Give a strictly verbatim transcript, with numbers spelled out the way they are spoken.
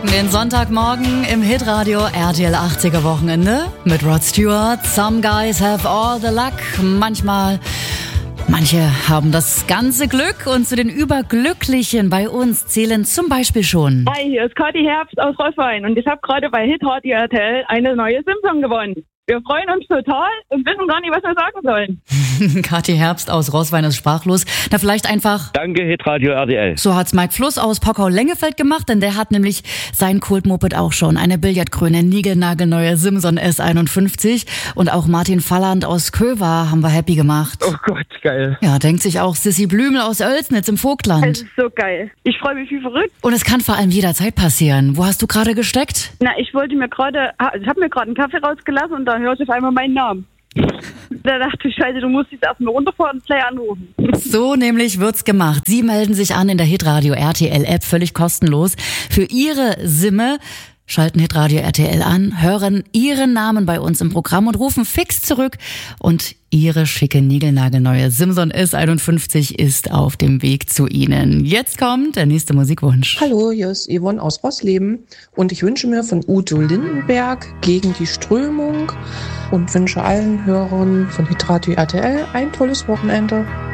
Den Sonntagmorgen im Hitradio R T L achtziger Wochenende mit Rod Stewart. Some guys have all the luck. Manchmal, manche haben das ganze Glück und zu den Überglücklichen bei uns zählen zum Beispiel schon. Hi, hier ist Kathi Herbst aus Roßwein und ich habe gerade bei Hitradio R T L eine neue Simsong gewonnen. Wir freuen uns total und wissen gar nicht, was wir sagen sollen. Kathi Herbst aus Roßwein ist sprachlos. Na, vielleicht einfach... Danke, Hitradio R T L. So hat's Mike Fluss aus Pockau-Lengefeld gemacht, denn der hat nämlich sein Kultmoped auch schon. Eine Billardgrüne, niegelnagelneue Simson S einundfünfzig. Und auch Martin Falland aus Köver haben wir happy gemacht. Oh Gott, geil. Ja, denkt sich auch Sissi Blümel aus Oelsnitz im Vogtland. Es ist so geil. Ich freue mich wie verrückt. Und es kann vor allem jederzeit passieren. Wo hast du gerade gesteckt? Na, ich wollte mir gerade, ich habe mir gerade einen Kaffee rausgelassen und da hörte ich auf einmal meinen Namen. Da dachte ich, Scheiße, du musst jetzt erstmal runterfahren und gleich anrufen. So nämlich wird's gemacht. Sie melden sich an in der Hitradio R T L App, völlig kostenlos, für Ihre Simme. Schalten Hitradio R T L an, hören Ihren Namen bei uns im Programm und rufen fix zurück. Und Ihre schicke, niegelnagelneue Simson S einundfünfzig ist auf dem Weg zu Ihnen. Jetzt kommt der nächste Musikwunsch. Hallo, hier ist Yvonne aus Rossleben und ich wünsche mir von Udo Lindenberg Gegen die Strömung und wünsche allen Hörern von Hitradio R T L ein tolles Wochenende.